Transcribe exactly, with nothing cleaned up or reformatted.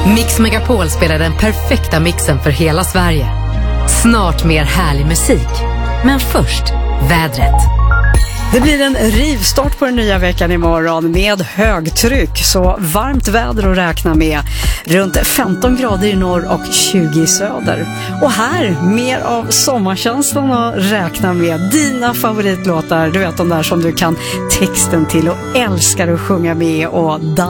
Mix Megapol spelar den perfekta mixen för hela Sverige. Snart mer härlig musik. Men först, vädret. Det blir en rivstart på den nya veckan imorgon med högtryck, så varmt väder att räkna med. Runt femton grader i norr och tjugo i söder. Och här, mer av sommarkänslan att räkna med. Dina favoritlåtar, du vet de där som du kan texten till och älskar att sjunga med och dansa.